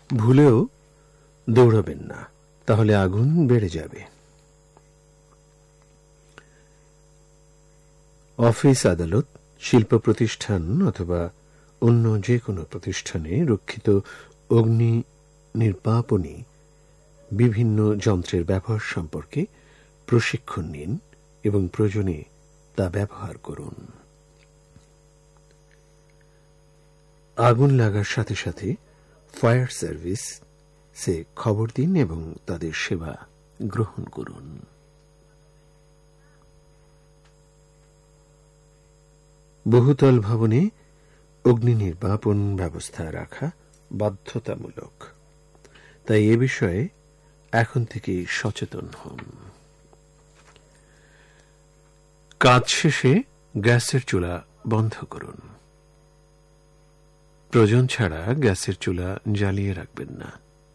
ভুলেও দৌড়াবেন না, তাহলে আগুন বেড়ে যাবে। অফিস, আদালত, শিল্প প্রতিষ্ঠান অথবা অন্য যে কোনো প্রতিষ্ঠানে রক্ষিত অগ্নি নির্বাপনী বিভিন্ন যন্ত্রের ব্যবহার সম্পর্কে প্রশিক্ষণ নিন এবং প্রয়োজনে তা ব্যবহার করুন। আগুন লাগার সাথে সাথে ফায়ার সার্ভিসে খবর দিন এবং তাদের সেবা গ্রহণ করুন। বহুতল ভবনে অগ্নি নির্বাপন ব্যবস্থা রাখা বাধ্যতামূলক, তাই এ বিষয়ে এখন থেকে সচেতন হন। কাজ শেষে গ্যাসের চুলা বন্ধ করুন। প্রয়োজন ছাড়া গ্যাসের চুলা জ্বালিয়ে রাখবেন না।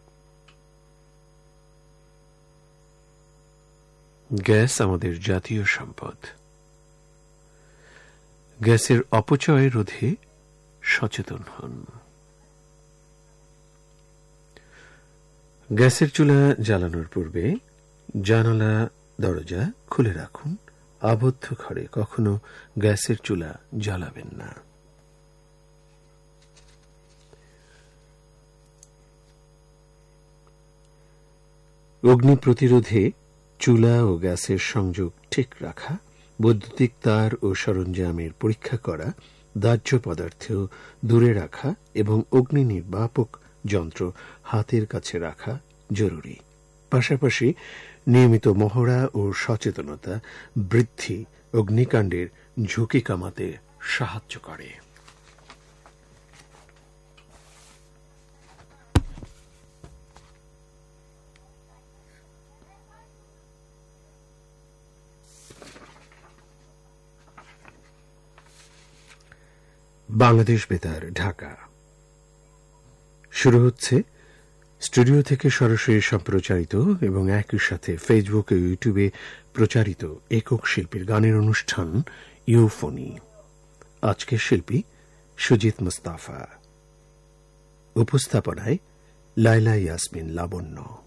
গ্যাস আমাদের জাতীয় সম্পদ। গ্যাসের অপচয় রোধে সচেতন হন। গ্যাসের চুলা জ্বালানোর পূর্বে জানালা দরজা খুলে রাখুন। আবদ্ধ ঘরে কখনো গ্যাসের চুলা জ্বালাবেন না। অগ্নি প্রতিরোধে চুলা ও গ্যাসের সংযোগ ঠিক রাখা, বৈদ্যুতিক তার ও সরঞ্জামের পরীক্ষা করা, দাহ্য পদার্থ দূরে রাখা এবং অগ্নি নির্বাপক যন্ত্র হাতের কাছে রাখা জরুরি। পাশাপাশি নিয়মিত মহড়া ও সচেতনতা বৃদ্ধি অগ্নিকাণ্ডের ঝুঁকি কমাতে সাহায্য করে। বাংলাদেশ বেতার, ঢাকা। শুরু হচ্ছে স্টুডিও থেকে সরাসরি সম্প্রচারিত এবং একই সাথে ফেসবুক ও ইউটিউবে প্রচারিত একক শিল্পীর গানের অনুষ্ঠান ইউফোনি। আজকের শিল্পী সুজিত মুস্তাফা। উপস্থাপনায় লাইলা ইয়াসমিন লাবণ্য।